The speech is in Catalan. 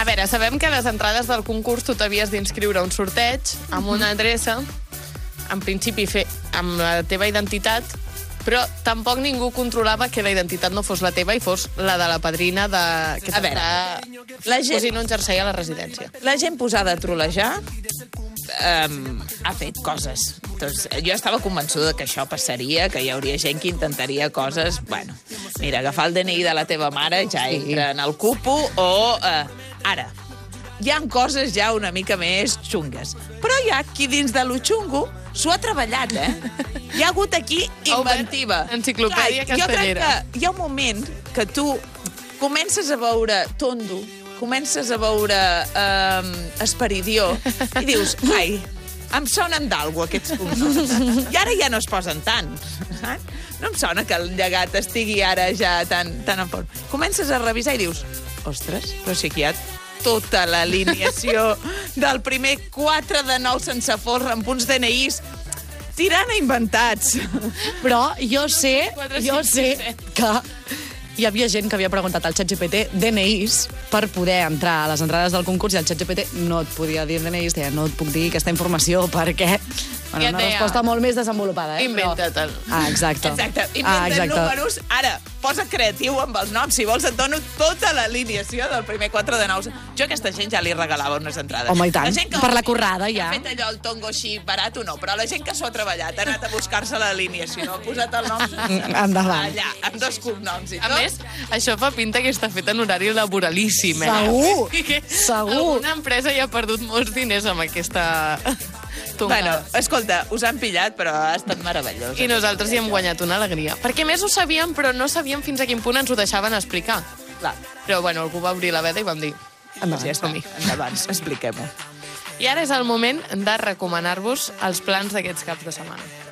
A veure, sabem que a les entrades del concurs tu t'havies d'inscriure a un sorteig amb una adreça, en principi amb la teva identitat, però tampoc ningú controlava que la identitat no fos la teva i fos la de la padrina que t'està posint un jersei a la residència. La gent posada a trolejar ha fet coses. Doncs, jo estava convençuda que això passaria, que hi hauria gent que intentaria coses... Bueno, mira, agafar el DNI de la teva mare ja entra en el cupo o... Ara, hi ha coses ja una mica més xungues. Però hi ha qui dins de lo xungo s'ho ha treballat, Hi ha hagut aquí inventiva. Enciclopèdia castellera. Jo crec que hi ha un moment que tu comences a veure Tondo, comences a veure Esperidió i dius, ai, em sonen d'algú aquests cognoms. I ara ja no es posen tant. No em sona que el llegat estigui ara ja tan en forma. Comences a revisar i dius, ostres, però sí que hi ha tota l'alineació del primer 4 de 9 sense folre amb uns DNIs tirant a inventats. Però jo sé que hi havia gent que havia preguntat al ChatGPT DNIs per poder entrar a les entrades del concurs i el ChatGPT no et podia dir DNIs, deia, no et puc dir aquesta informació perquè... Bueno, una resposta molt més desenvolupada, Inventa-te'l. Exacte. Inventa números. Ara, posa creatiu amb els noms. Si vols, et dono tota l'alineació del primer 4 de 9. Jo a aquesta gent ja li regalava unes entrades. Home, i tant. Per la currada, ja. Ha fet allò, el tongo així, barat o no, però la gent que s'ho ha treballat, ha anat a buscar-se l'alineació, ha posat el nom endavant. Allà, amb 2 cognoms i tot. A més, això fa pinta que està fet en horari laboralíssim, Segur, segur. Alguna empresa ja ha perdut molts diners amb aquesta... Bueno, escolta, us han pillat, però ha estat meravellós. I nosaltres hi hem guanyat una alegria. Perquè més ho sabíem, però no sabíem fins a quin punt ens ho deixaven explicar. Clar. Però, bueno, algú va obrir la veda i vam dir... Endavant, expliquem-ho. I ara és el moment de recomanar-vos els plans d'aquests caps de setmana.